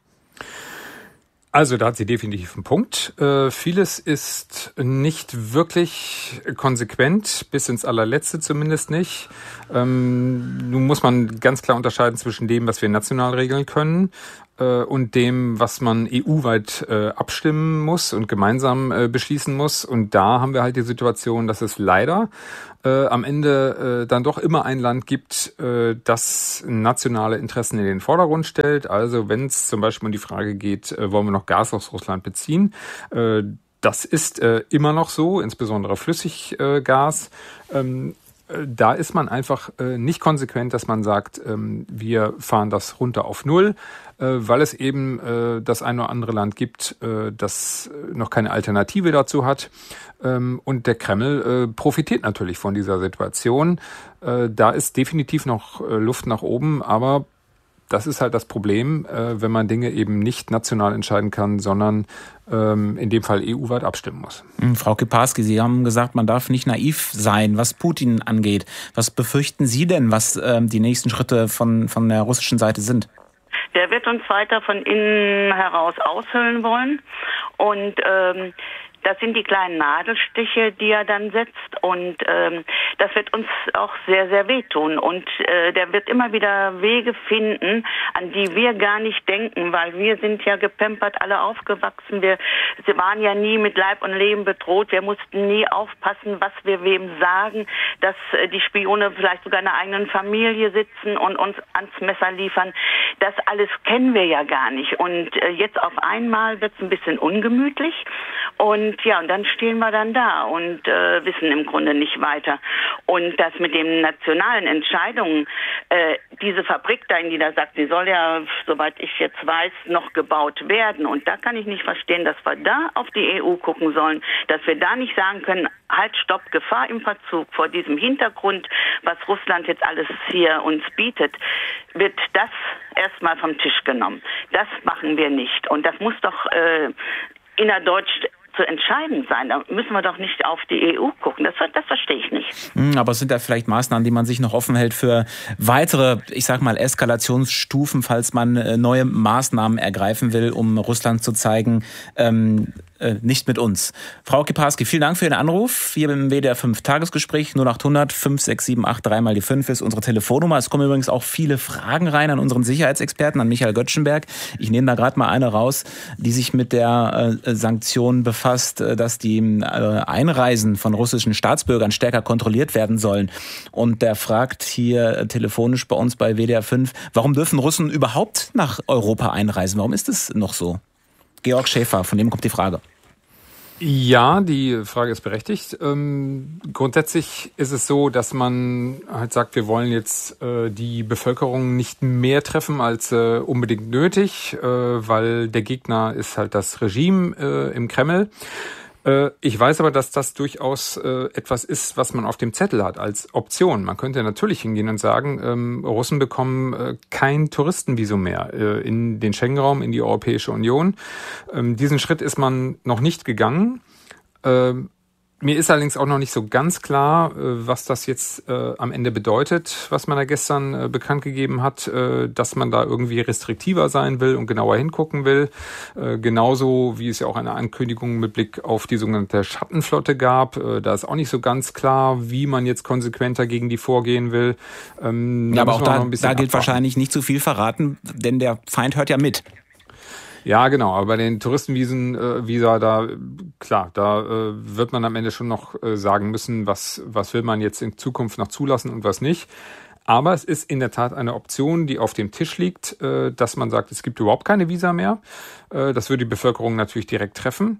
Also da hat sie definitiv einen Punkt. Äh, vieles ist nicht wirklich konsequent, bis ins allerletzte zumindest nicht. Ähm, nun muss man ganz klar unterscheiden zwischen dem, was wir national regeln können. äh, und dem, was man E U-weit äh, abstimmen muss und gemeinsam äh, beschließen muss. Und da haben wir halt die Situation, dass es leider äh, am Ende äh, dann doch immer ein Land gibt, äh, das nationale Interessen in den Vordergrund stellt. Also wenn es zum Beispiel um die Frage geht, äh, wollen wir noch Gas aus Russland beziehen, äh, das ist äh, immer noch so, insbesondere Flüssiggas. Ähm, Da ist man einfach äh, nicht konsequent, dass man sagt, ähm, wir fahren das runter auf Null, äh, weil es eben äh, das ein oder andere Land gibt, äh, das noch keine Alternative dazu hat. Ähm, und der Kreml äh, profitiert natürlich von dieser Situation. Äh, da ist definitiv noch äh, Luft nach oben, aber das ist halt das Problem, äh, wenn man Dinge eben nicht national entscheiden kann, sondern ähm, in dem Fall E U-weit abstimmen muss. Frau Keparski, Sie haben gesagt, man darf nicht naiv sein, was Putin angeht. Was befürchten Sie denn, was ähm, die nächsten Schritte von, von der russischen Seite sind? Der wird uns weiter von innen heraus aushöhlen wollen. Und ähm, das sind die kleinen Nadelstiche, die er dann setzt. Und ähm, das wird uns auch sehr, sehr wehtun. Und äh, der wird immer wieder Wege finden, an die wir gar nicht denken, weil wir sind ja gepempert, alle aufgewachsen. Wir sie waren ja nie mit Leib und Leben bedroht. Wir mussten nie aufpassen, was wir wem sagen, dass äh, die Spione vielleicht sogar in einer eigenen Familie sitzen und uns ans Messer liefern. Das alles kennen wir ja gar nicht. Und äh, jetzt auf einmal wird es ein bisschen ungemütlich. Und ja, und dann stehen wir dann da und äh, wissen im Grunde nicht weiter. Und das mit den nationalen Entscheidungen, äh, diese Fabrik da in Niedersachsen, die soll ja, soweit ich jetzt weiß, noch gebaut werden. Und da kann ich nicht verstehen, dass wir da auf die E U gucken sollen, dass wir da nicht sagen können, halt, stopp, Gefahr im Verzug. Vor diesem Hintergrund, was Russland jetzt alles hier uns bietet, wird das erstmal vom Tisch genommen. Das machen wir nicht. Und das muss doch äh, innerdeutsch zu entscheidend sein. Da müssen wir doch nicht auf die E U gucken. Das, das verstehe ich nicht. Aber es sind da vielleicht Maßnahmen, die man sich noch offen hält für weitere, ich sag mal, Eskalationsstufen, falls man neue Maßnahmen ergreifen will, um Russland zu zeigen, ähm, äh, nicht mit uns. Frau Keparski, vielen Dank für Ihren Anruf. Hier im W D R fünf Tagesgespräch null acht hundert fünf sechs sieben acht drei mal die fünf ist unsere Telefonnummer. Es kommen übrigens auch viele Fragen rein an unseren Sicherheitsexperten, an Michael Göttschenberg. Ich nehme da gerade mal eine raus, die sich mit der äh, Sanktion befasst, äh, dass die äh, Einreisen von russischen Staatsbürgern stärker kontrolliert werden sollen. Und der fragt hier äh, telefonisch bei uns bei W D R fünf, warum dürfen Russen überhaupt nach Europa einreisen? Warum ist es noch so? Georg Schäfer, von dem kommt die Frage. Ja, die Frage ist berechtigt. Ähm, grundsätzlich ist es so, dass man halt sagt, wir wollen jetzt äh, die Bevölkerung nicht mehr treffen als äh, unbedingt nötig, äh, weil der Gegner ist halt das Regime äh, im Kreml. Äh, ich weiß aber, dass das durchaus äh, etwas ist, was man auf dem Zettel hat als Option. Man könnte natürlich hingehen und sagen, ähm, Russen bekommen äh, kein Touristenvisum mehr äh, in den Schengen-Raum, in die Europäische Union. Ähm, diesen Schritt ist man noch nicht gegangen. Ähm, Mir ist allerdings auch noch nicht so ganz klar, was das jetzt äh, am Ende bedeutet, was man da gestern äh, bekannt gegeben hat, äh, dass man da irgendwie restriktiver sein will und genauer hingucken will. Äh, genauso wie es ja auch eine Ankündigung mit Blick auf die sogenannte Schattenflotte gab. Äh, da ist auch nicht so ganz klar, wie man jetzt konsequenter gegen die vorgehen will. Ähm, ja, aber auch da, da gilt abwarten. Wahrscheinlich nicht zu viel verraten, denn der Feind hört ja mit. Ja, genau, aber bei den Touristenvisen, äh, Visa, da, klar, da äh, wird man am Ende schon noch äh, sagen müssen, was, was will man jetzt in Zukunft noch zulassen und was nicht. Aber es ist in der Tat eine Option, die auf dem Tisch liegt, äh, dass man sagt, es gibt überhaupt keine Visa mehr. Äh, das würde die Bevölkerung natürlich direkt treffen.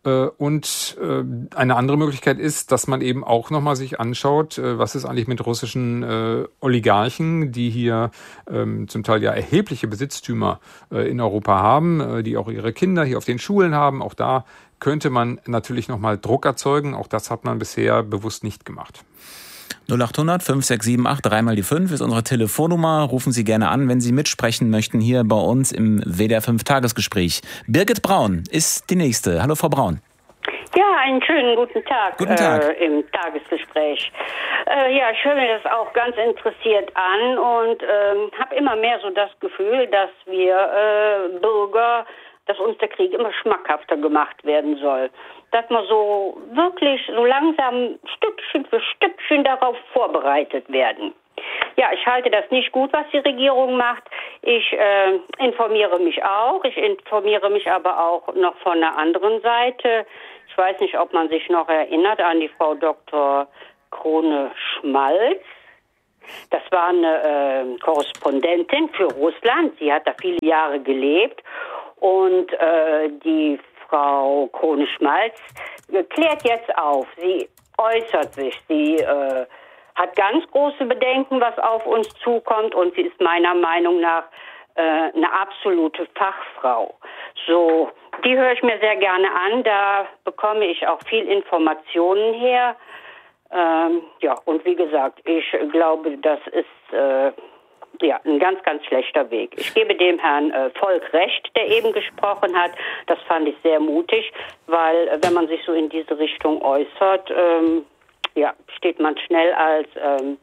Und eine andere Möglichkeit ist, dass man eben auch nochmal sich anschaut, was ist eigentlich mit russischen Oligarchen, die hier zum Teil ja erhebliche Besitztümer in Europa haben, die auch ihre Kinder hier auf den Schulen haben. Auch da könnte man natürlich nochmal Druck erzeugen. Auch das hat man bisher bewusst nicht gemacht. null acht hundert fünf sechs sieben acht drei mal die fünf ist unsere Telefonnummer. Rufen Sie gerne an, wenn Sie mitsprechen möchten, hier bei uns im W D R fünf Tagesgespräch. Birgit Braun ist die Nächste. Hallo, Frau Braun. Ja, einen schönen guten Tag, guten Tag. Äh, im Tagesgespräch. Äh, ja, ich höre mir das auch ganz interessiert an und äh, habe immer mehr so das Gefühl, dass wir äh, Bürger, dass uns der Krieg immer schmackhafter gemacht werden soll. Dass wir so wirklich so langsam Stückchen für Stückchen darauf vorbereitet werden. Ja, ich halte das nicht gut, was die Regierung macht. Ich äh, informiere mich auch. Ich informiere mich aber auch noch von der anderen Seite. Ich weiß nicht, ob man sich noch erinnert an die Frau Doktor Krone-Schmalz. Das war eine äh, Korrespondentin für Russland. Sie hat da viele Jahre gelebt. Und äh, die Frau Krone-Schmalz klärt jetzt auf. Sie äußert sich. Sie äh, hat ganz große Bedenken, was auf uns zukommt. Und sie ist meiner Meinung nach äh, eine absolute Fachfrau. So, die höre ich mir sehr gerne an. Da bekomme ich auch viel Informationen her. Ähm, ja, und wie gesagt, ich glaube, das ist äh, ja ein ganz, ganz schlechter Weg. Ich gebe dem Herrn äh, Volk recht, der eben gesprochen hat. Das fand ich sehr mutig, weil äh, wenn man sich so in diese Richtung äußert, ähm, ja, steht man schnell als ähm,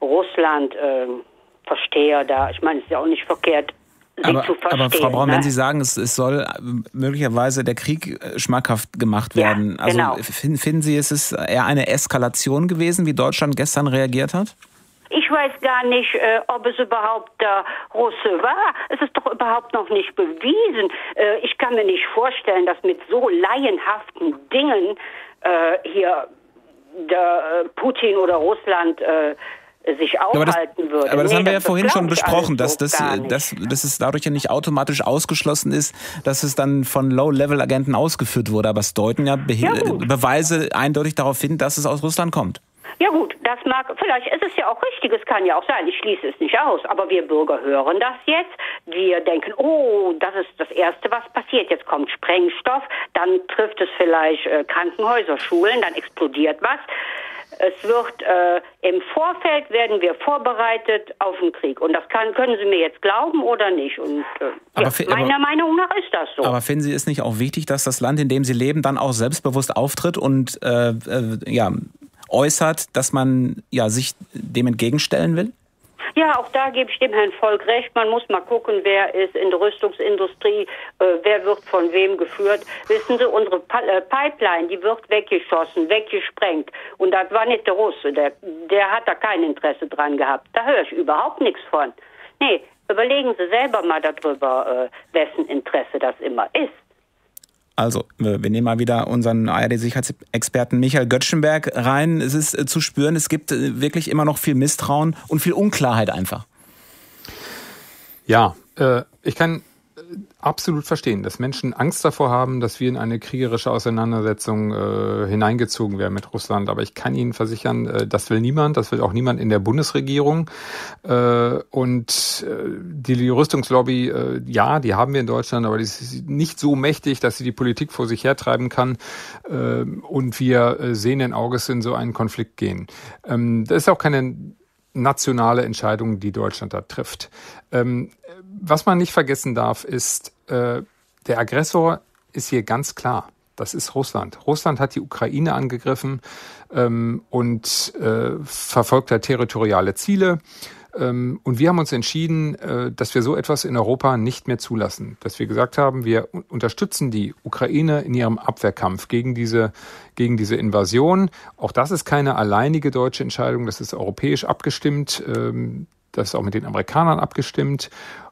Russland-Versteher ähm, da. Ich meine, es ist ja auch nicht verkehrt, Sie aber, zu verstehen. aber Frau Braun, ne? wenn Sie sagen, es, es soll möglicherweise der Krieg schmackhaft gemacht werden, ja, also genau. finden, finden Sie, es ist eher eine Eskalation gewesen, wie Deutschland gestern reagiert hat? Ich weiß gar nicht, äh, ob es überhaupt der Russe war. Es ist doch überhaupt noch nicht bewiesen. Äh, ich kann mir nicht vorstellen, dass mit so laienhaften Dingen äh, hier der äh, Putin oder Russland äh, sich aufhalten würde. Aber das nee, haben wir ja das vorhin schon besprochen, dass, so das, dass, dass es dadurch ja nicht automatisch ausgeschlossen ist, dass es dann von Low-Level-Agenten ausgeführt wurde. Aber es deuten ja, Be- ja Beweise eindeutig darauf hin, dass es aus Russland kommt. Ja gut, das mag, vielleicht ist es ja auch richtig, es kann ja auch sein, ich schließe es nicht aus, aber wir Bürger hören das jetzt, wir denken, oh, das ist das Erste, was passiert, jetzt kommt Sprengstoff, dann trifft es vielleicht äh, Krankenhäuser, Schulen, dann explodiert was. Es wird, äh, im Vorfeld werden wir vorbereitet auf den Krieg. Und das kann, können Sie mir jetzt glauben oder nicht. Und äh, ja, f- meiner aber, Meinung nach ist das so. Aber finden Sie es nicht auch wichtig, dass das Land, in dem Sie leben, dann auch selbstbewusst auftritt und äh, äh, ja, äußert, dass man ja, sich dem entgegenstellen will? Ja, auch da gebe ich dem Herrn Volk recht. Man muss mal gucken, wer ist in der Rüstungsindustrie, äh, wer wird von wem geführt. Wissen Sie, unsere pa- äh, Pipeline, die wird weggeschossen, weggesprengt. Und das war nicht der Russe, der, der hat da kein Interesse dran gehabt. Da höre ich überhaupt nichts von. Nee, überlegen Sie selber mal darüber, äh, wessen Interesse das immer ist. Also, wir nehmen mal wieder unseren A R D-Sicherheitsexperten Michael Göttschenberg rein. Es ist zu spüren, es gibt wirklich immer noch viel Misstrauen und viel Unklarheit einfach. Ja, äh, ich kann absolut verstehen, dass Menschen Angst davor haben, dass wir in eine kriegerische Auseinandersetzung äh, hineingezogen werden mit Russland. Aber ich kann Ihnen versichern, äh, das will niemand, das will auch niemand in der Bundesregierung. Äh, und äh, die Rüstungslobby, äh, ja, die haben wir in Deutschland, aber die ist nicht so mächtig, dass sie die Politik vor sich hertreiben kann. Äh, und wir äh, sehenden Auges in so einen Konflikt gehen. Ähm, das ist auch keine nationale Entscheidung, die Deutschland da trifft. Ähm, was man nicht vergessen darf, ist, äh, der Aggressor ist hier ganz klar. Das ist Russland. Russland hat die Ukraine angegriffen ähm, und äh, verfolgt da territoriale Ziele. Ähm, und wir haben uns entschieden, äh, dass wir so etwas in Europa nicht mehr zulassen. Dass wir gesagt haben, wir unterstützen die Ukraine in ihrem Abwehrkampf gegen diese, gegen diese Invasion. Auch das ist keine alleinige deutsche Entscheidung, das ist europäisch abgestimmt, ähm, das ist auch mit den Amerikanern abgestimmt.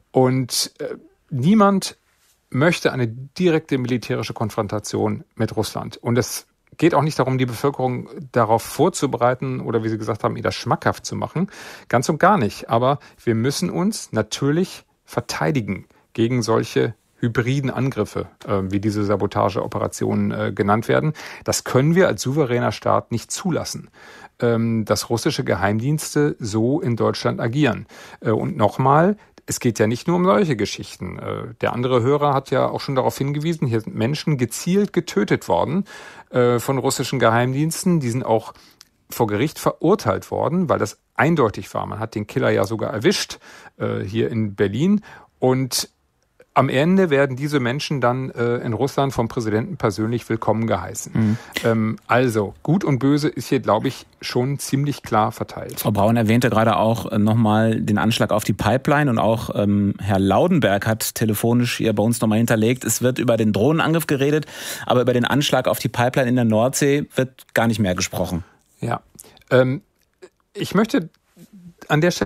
Und äh, niemand möchte eine direkte militärische Konfrontation mit Russland. Und es geht auch nicht darum, die Bevölkerung darauf vorzubereiten oder, wie Sie gesagt haben, ihr das schmackhaft zu machen. Ganz und gar nicht. Aber wir müssen uns natürlich verteidigen gegen solche hybriden Angriffe, äh, wie diese Sabotageoperationen äh, genannt werden. Das können wir als souveräner Staat nicht zulassen, ähm, dass russische Geheimdienste so in Deutschland agieren. Äh, und nochmal, es geht ja nicht nur um solche Geschichten. Äh, der andere Hörer hat ja auch schon darauf hingewiesen, hier sind Menschen gezielt getötet worden äh, von russischen Geheimdiensten. Die sind auch vor Gericht verurteilt worden, weil das eindeutig war. Man hat den Killer ja sogar erwischt äh, hier in Berlin. Und am Ende werden diese Menschen dann äh, in Russland vom Präsidenten persönlich willkommen geheißen. Mhm. Ähm, also, Gut und Böse ist hier, glaube ich, schon ziemlich klar verteilt. Frau Braun erwähnte gerade auch äh, nochmal den Anschlag auf die Pipeline und auch ähm, Herr Laudenberg hat telefonisch hier bei uns nochmal hinterlegt, es wird über den Drohnenangriff geredet, aber über den Anschlag auf die Pipeline in der Nordsee wird gar nicht mehr gesprochen. Ja, ähm, ich möchte an der Stelle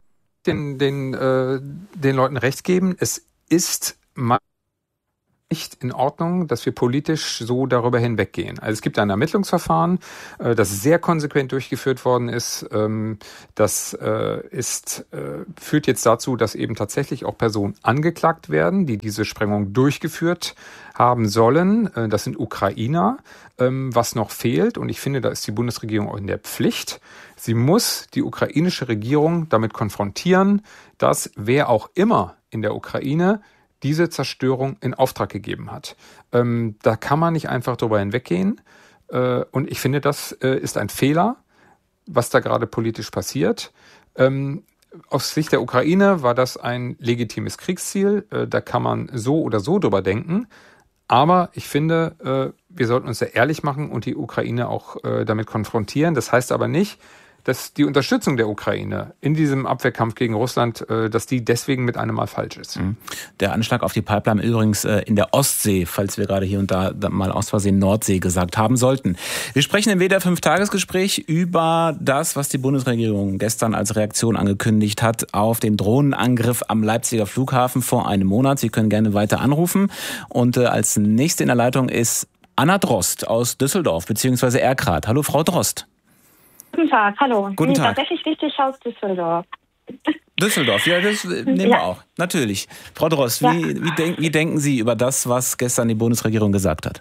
den, den, äh, den Leuten recht geben. Es ist mal nicht in Ordnung, dass wir politisch so darüber hinweggehen. Also es gibt ein Ermittlungsverfahren, äh, das sehr konsequent durchgeführt worden ist. Ähm, das äh, ist, äh, führt jetzt dazu, dass eben tatsächlich auch Personen angeklagt werden, die diese Sprengung durchgeführt haben sollen. Äh, das sind Ukrainer. Ähm, was noch fehlt, und ich finde, da ist die Bundesregierung auch in der Pflicht, sie muss die ukrainische Regierung damit konfrontieren, dass wer auch immer in der Ukraine diese Zerstörung in Auftrag gegeben hat. Ähm, da kann man nicht einfach drüber hinweggehen. Äh, und ich finde, das äh, ist ein Fehler, was da gerade politisch passiert. Ähm, aus Sicht der Ukraine war das ein legitimes Kriegsziel. Äh, da kann man so oder so drüber denken. Aber ich finde, äh, wir sollten uns sehr ehrlich machen und die Ukraine auch äh, damit konfrontieren. Das heißt aber nicht, dass die Unterstützung der Ukraine in diesem Abwehrkampf gegen Russland, dass die deswegen mit einem Mal falsch ist. Der Anschlag auf die Pipeline übrigens in der Ostsee, falls wir gerade hier und da mal aus Versehen Nordsee gesagt haben sollten. Wir sprechen im W D R fünf Tagesgespräch über das, was die Bundesregierung gestern als Reaktion angekündigt hat auf den Drohnenangriff am Leipziger Flughafen vor einem Monat. Sie können gerne weiter anrufen. Und als nächste in der Leitung ist Anna Drost aus Düsseldorf bzw. Erkrath. Hallo, Frau Drost. Guten Tag, hallo. Guten Tag. Tatsächlich richtig aus Düsseldorf. Düsseldorf, ja, das nehmen ja. wir auch. Natürlich. Frau Drost, ja. wie, wie, denk, wie denken Sie über das, was gestern die Bundesregierung gesagt hat?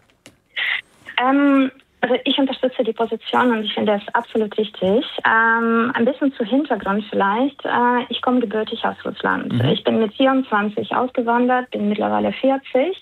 Ähm, also ich unterstütze die Position und ich finde es absolut richtig. Ähm, ein bisschen zu Hintergrund vielleicht. Äh, ich komme gebürtig aus Russland. Mhm. Ich bin mit vierundzwanzig ausgewandert, bin mittlerweile vierzig.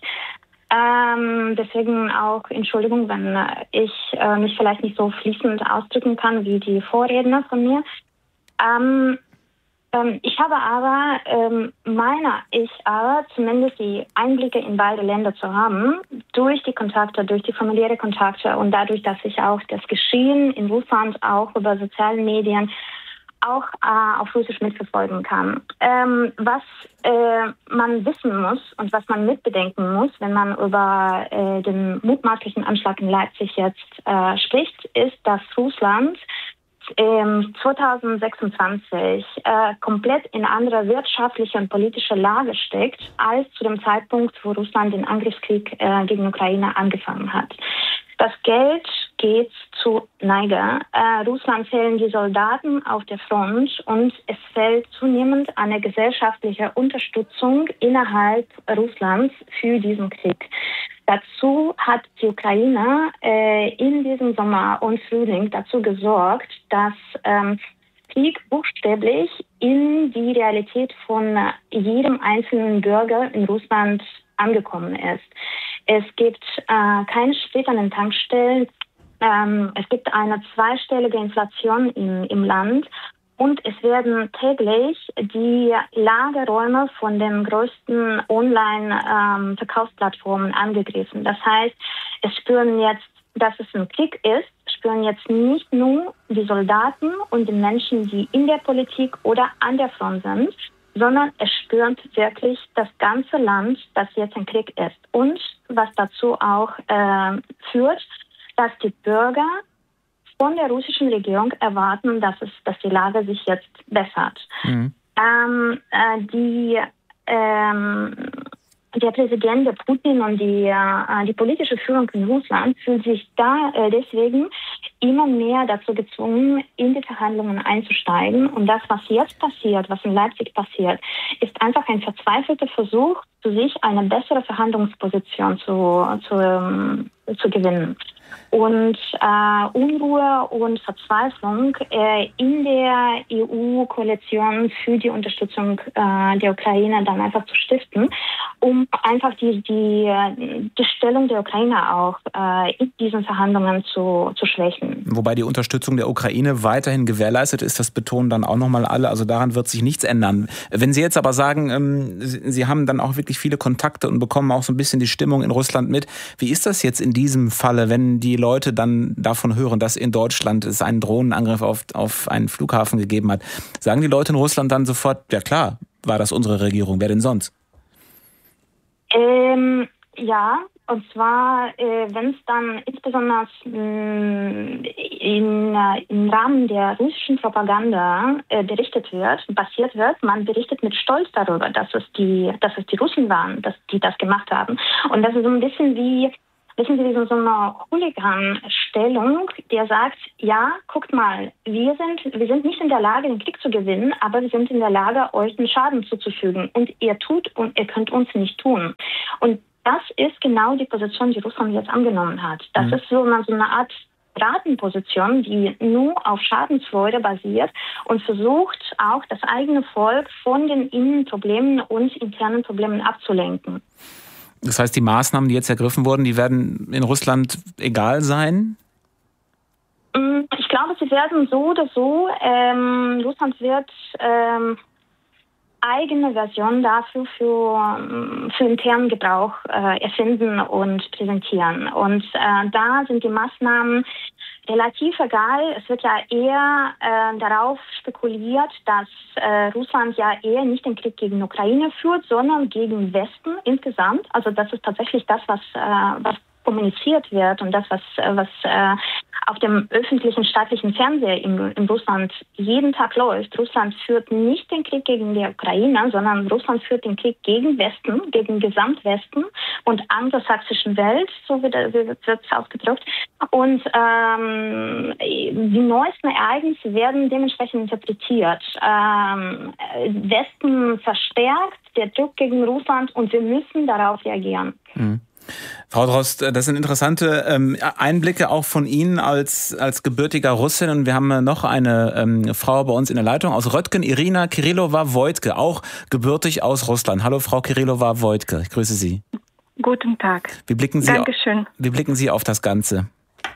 Ähm, deswegen auch Entschuldigung, wenn ich äh, mich vielleicht nicht so fließend ausdrücken kann wie die Vorredner von mir. Ähm, ähm, ich habe aber, ähm, meine ich aber, zumindest die Einblicke in beide Länder zu haben, durch die Kontakte, durch die familiäre Kontakte und dadurch, dass ich auch das Geschehen in Russland auch über soziale Medien auch äh, auf Russisch mitverfolgen kann. Ähm, was äh, man wissen muss und was man mitbedenken muss, wenn man über äh, den mutmaßlichen Anschlag in Leipzig jetzt äh, spricht, ist, dass Russland ähm, zweitausendsechsundzwanzig äh, komplett in anderer wirtschaftlicher und politischer Lage steckt, als zu dem Zeitpunkt, wo Russland den Angriffskrieg äh, gegen Ukraine angefangen hat. Das Geld geht zu Neige. Äh, Russland fehlen die Soldaten auf der Front und es fehlt zunehmend eine gesellschaftliche Unterstützung innerhalb Russlands für diesen Krieg. Dazu hat die Ukraine äh, in diesem Sommer und Frühling dazu gesorgt, dass ähm, Krieg buchstäblich in die Realität von jedem einzelnen Bürger in Russland angekommen ist. Es gibt äh, keine Sprit an den Tankstellen. Ähm, es gibt eine zweistellige Inflation im, im Land. Und es werden täglich die Lagerräume von den größten Online-Verkaufsplattformen ähm, angegriffen. Das heißt, es spüren jetzt, dass es ein Krieg ist, spüren jetzt nicht nur die Soldaten und die Menschen, die in der Politik oder an der Front sind, sondern es spürt wirklich das ganze Land, dass jetzt ein Krieg ist. Und was dazu auch äh, führt, dass die Bürger von der russischen Regierung erwarten, dass es, dass die Lage sich jetzt bessert. Mhm. Ähm, äh, die, ähm, der Präsident, der Putin und die, äh, die politische Führung in Russland fühlt sich da äh, deswegen immer mehr dazu gezwungen, in die Verhandlungen einzusteigen. Und das, was jetzt passiert, was in Leipzig passiert, ist einfach ein verzweifelter Versuch, für sich eine bessere Verhandlungsposition zu, zu, ähm, zu gewinnen. Und äh, Unruhe und Verzweiflung äh, in der E U-Koalition für die Unterstützung äh, der Ukraine dann einfach zu stiften, um einfach die, die, die Stellung der Ukraine auch äh, in diesen Verhandlungen zu, zu schwächen. Wobei die Unterstützung der Ukraine weiterhin gewährleistet ist, das betonen dann auch nochmal alle, also daran wird sich nichts ändern. Wenn Sie jetzt aber sagen, ähm, Sie, Sie haben dann auch wirklich viele Kontakte und bekommen auch so ein bisschen die Stimmung in Russland mit, wie ist das jetzt in diesem Falle, wenn die Leute dann davon hören, dass in Deutschland es einen Drohnenangriff auf, auf einen Flughafen gegeben hat? Sagen die Leute in Russland dann sofort, ja klar, war das unsere Regierung, wer denn sonst? Ähm, ja, und zwar, äh, wenn es dann insbesondere mh, in, äh, im Rahmen der russischen Propaganda äh, berichtet wird, basiert wird, man berichtet mit Stolz darüber, dass es die, dass es die Russen waren, dass die das gemacht haben. Und das ist so ein bisschen wie, wissen Sie, wie so eine Hooligan-Stellung, der sagt, ja, guckt mal, wir sind, wir sind nicht in der Lage, den Krieg zu gewinnen, aber wir sind in der Lage, euch einen Schaden zuzufügen. Und ihr tut und ihr könnt uns nicht tun. Und das ist genau die Position, die Russland jetzt angenommen hat. Das mhm. ist so eine, so eine Art Ratenposition, die nur auf Schadensfreude basiert und versucht, auch das eigene Volk von den Innenproblemen und internen Problemen abzulenken. Das heißt, die Maßnahmen, die jetzt ergriffen wurden, die werden in Russland egal sein? Ich glaube, sie werden so oder so. Ähm, Russland wird ähm, eigene Versionen dafür für, für internen Gebrauch äh, erfinden und präsentieren. Und äh, da sind die Maßnahmen relativ egal. Es wird ja eher äh, darauf spekuliert, dass äh, Russland ja eher nicht den Krieg gegen Ukraine führt, sondern gegen Westen insgesamt. Also das ist tatsächlich das, was, äh, was kommuniziert wird und das, was, was äh, auf dem öffentlichen staatlichen Fernseher in, in Russland jeden Tag läuft. Russland führt nicht den Krieg gegen die Ukraine, sondern Russland führt den Krieg gegen Westen, gegen Gesamtwesten und anglosächsischen Welt, so wird es ausgedrückt. Und ähm, die neuesten Ereignisse werden dementsprechend interpretiert. Ähm, Westen verstärkt, der Druck gegen Russland und wir müssen darauf reagieren. Mhm. Frau Drost, das sind interessante ähm, Einblicke auch von Ihnen als als gebürtiger Russin. Und wir haben noch eine ähm, Frau bei uns in der Leitung aus Röttgen, Irina Kirillova-Wojdke, auch gebürtig aus Russland. Hallo Frau Kirillova-Wojdke, ich grüße Sie. Guten Tag. Wie blicken Sie, Dankeschön. Wie blicken Sie auf das Ganze?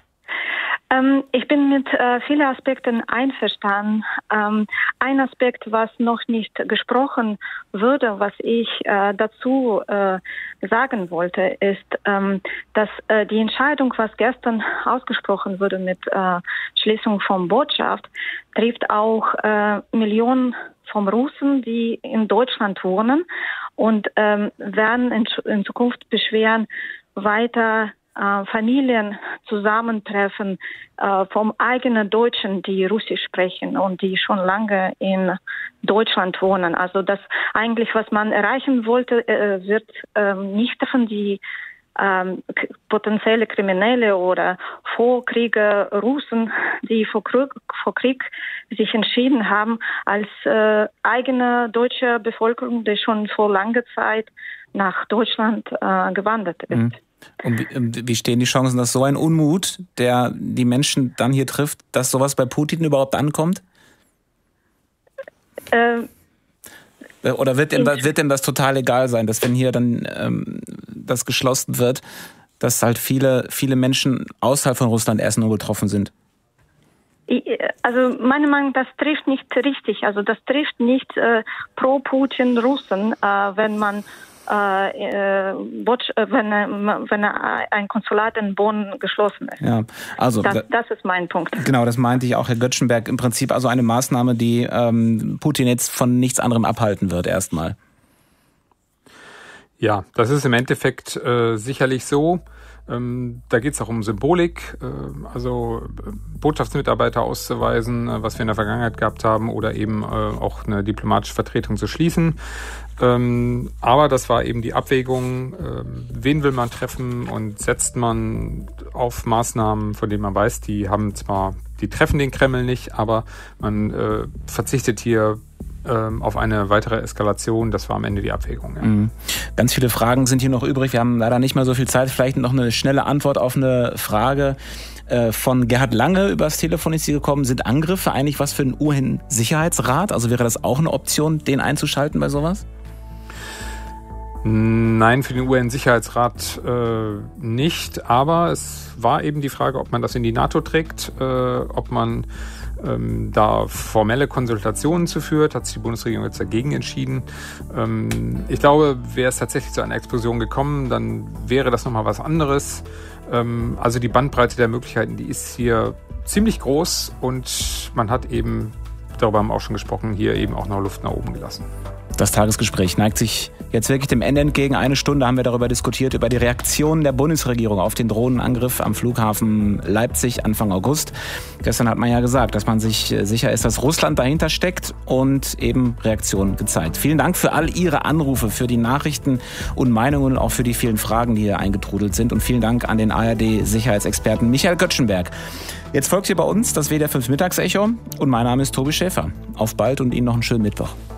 Ähm, ich bin mit äh, vielen Aspekten einverstanden. Ähm, ein Aspekt, was noch nicht gesprochen wurde, was ich äh, dazu äh, sagen wollte, ist, ähm, dass äh, die Entscheidung, was gestern ausgesprochen wurde mit äh, Schließung von Botschaft, trifft auch äh, Millionen von Russen, die in Deutschland wohnen und ähm, werden in, in Zukunft beschweren, weiter Familien zusammentreffen äh, vom eigenen Deutschen, die Russisch sprechen und die schon lange in Deutschland wohnen. Also das eigentlich, was man erreichen wollte, äh, wird äh, nicht davon die ähm, k- potenzielle Kriminelle oder Vorkrieger Russen, die vor Krieg, vor Krieg sich entschieden haben, als äh, eigene deutsche Bevölkerung, die schon vor langer Zeit nach Deutschland äh, gewandert ist. Mhm. Und wie, wie stehen die Chancen, dass so ein Unmut, der die Menschen dann hier trifft, dass sowas bei Putin überhaupt ankommt? Ähm, Oder wird dem, wird dem das total egal sein, dass wenn hier dann ähm, das geschlossen wird, dass halt viele, viele Menschen außerhalb von Russland erst nur getroffen sind? Also meine Meinung, das trifft nicht richtig. Also das trifft nicht äh, pro Putin Russen, äh, wenn man Äh, wenn, wenn ein Konsulat in Bonn geschlossen ist. Ja, also das, das ist mein Punkt. Genau, das meinte ich auch, Herr Göttschenberg. Im Prinzip also eine Maßnahme, die ähm, Putin jetzt von nichts anderem abhalten wird, erstmal. Ja, das ist im Endeffekt äh, sicherlich so. Ähm, da geht es auch um Symbolik, äh, also äh, Botschaftsmitarbeiter auszuweisen, äh, was wir in der Vergangenheit gehabt haben, oder eben äh, auch eine diplomatische Vertretung zu schließen. Ähm, aber das war eben die Abwägung, äh, wen will man treffen und setzt man auf Maßnahmen, von denen man weiß, die haben zwar, die treffen den Kreml nicht, aber man äh, verzichtet hier auf eine weitere Eskalation. Das war am Ende die Abwägung. Ja. Mhm. Ganz viele Fragen sind hier noch übrig. Wir haben leider nicht mehr so viel Zeit. Vielleicht noch eine schnelle Antwort auf eine Frage von Gerhard Lange übers Telefon ist sie gekommen. Sind Angriffe eigentlich was für den U N-Sicherheitsrat? Also wäre das auch eine Option, den einzuschalten bei sowas? Nein, für den U N-Sicherheitsrat äh, nicht. Aber es war eben die Frage, ob man das in die NATO trägt, äh, ob man Ähm, da formelle Konsultationen zu führt, hat sich die Bundesregierung jetzt dagegen entschieden. Ähm, ich glaube, wäre es tatsächlich zu einer Explosion gekommen, dann wäre das nochmal was anderes. Ähm, also die Bandbreite der Möglichkeiten, die ist hier ziemlich groß und man hat eben, darüber haben wir auch schon gesprochen, hier eben auch noch Luft nach oben gelassen. Das Tagesgespräch neigt sich Jetzt wirklich dem Ende entgegen. Eine Stunde haben wir darüber diskutiert, über die Reaktion der Bundesregierung auf den Drohnenangriff am Flughafen Leipzig Anfang August. Gestern hat man ja gesagt, dass man sich sicher ist, dass Russland dahinter steckt und eben Reaktionen gezeigt. Vielen Dank für all Ihre Anrufe, für die Nachrichten und Meinungen und auch für die vielen Fragen, die hier eingetrudelt sind. Und vielen Dank an den A R D-Sicherheitsexperten Michael Göttschenberg. Jetzt folgt hier bei uns das W D R fünf Mittagsecho und mein Name ist Tobi Schäfer. Auf bald und Ihnen noch einen schönen Mittwoch.